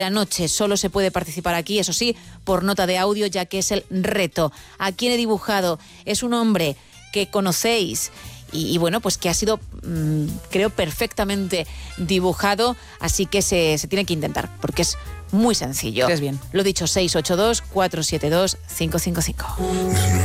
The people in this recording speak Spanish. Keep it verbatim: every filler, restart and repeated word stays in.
la noche. Solo se puede participar aquí, eso sí, por nota de audio, ya que es el reto. ¿A quién he dibujado? Es un hombre que conocéis y, y bueno, pues que ha sido, mmm, creo, perfectamente dibujado, así que se, se tiene que intentar, porque es muy sencillo. ¿Crees bien? Lo dicho, seis ocho dos, cuatro siete dos, cinco cinco cinco.